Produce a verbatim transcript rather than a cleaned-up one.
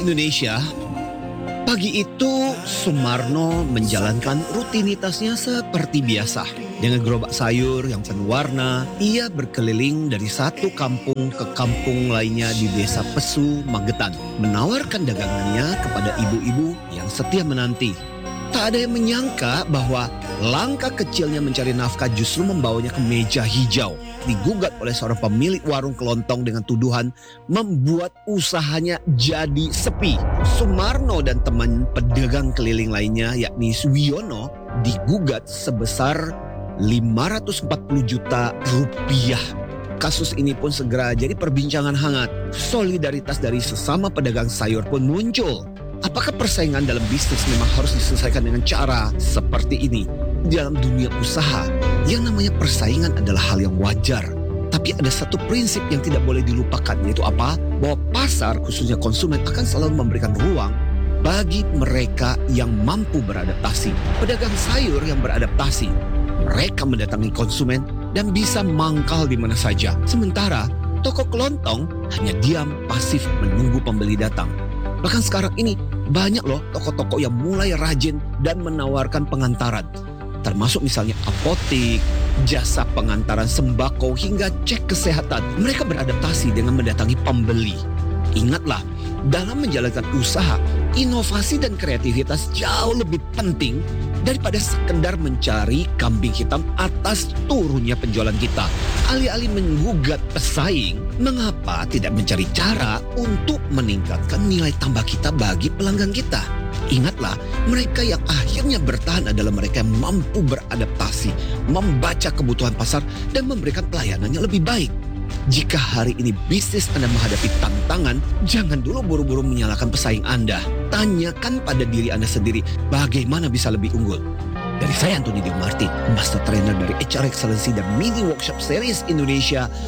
Indonesia, pagi itu Sumarno menjalankan rutinitasnya seperti biasa. Dengan gerobak sayur yang penuh warna, ia berkeliling dari satu kampung ke kampung lainnya di desa Pesu, Magetan, menawarkan dagangannya kepada ibu-ibu yang setia menanti. Tak ada yang menyangka bahwa langkah kecilnya mencari nafkah justru membawanya ke meja hijau. Digugat oleh seorang pemilik warung kelontong dengan tuduhan membuat usahanya jadi sepi. Sumarno dan teman pedagang keliling lainnya yakni Suwiono digugat sebesar lima ratus empat puluh juta rupiah. Kasus ini pun segera jadi perbincangan hangat. Solidaritas dari sesama pedagang sayur pun muncul. Apakah persaingan dalam bisnis memang harus diselesaikan dengan cara seperti ini? Dalam dunia usaha, yang namanya persaingan adalah hal yang wajar. Tapi ada satu prinsip yang tidak boleh dilupakan, yaitu apa? Bahwa pasar, khususnya konsumen, akan selalu memberikan ruang bagi mereka yang mampu beradaptasi. Pedagang sayur yang beradaptasi, mereka mendatangi konsumen dan bisa mangkal di mana saja. Sementara toko kelontong hanya diam pasif menunggu pembeli datang. Bahkan sekarang ini banyak loh toko-toko yang mulai rajin dan menawarkan pengantaran. Termasuk misalnya apotik, jasa pengantaran sembako hingga cek kesehatan. Mereka beradaptasi dengan mendatangi pembeli. Ingatlah, dalam menjalankan usaha, inovasi dan kreativitas jauh lebih penting daripada sekedar mencari kambing hitam atas turunnya penjualan kita. Alih-alih menggugat pesaing, mengapa tidak mencari cara untuk meningkatkan nilai tambah kita bagi pelanggan kita? Ingatlah, mereka yang akhirnya bertahan adalah mereka yang mampu beradaptasi, membaca kebutuhan pasar, dan memberikan pelayanan yang lebih baik. Jika hari ini bisnis Anda menghadapi tantangan, jangan dulu buru-buru menyalahkan pesaing Anda. Tanyakan pada diri Anda sendiri, bagaimana bisa lebih unggul. Dari saya Antoni Dio Marti, Master Trainer dari H R Excellency dan Mini Workshop Series Indonesia,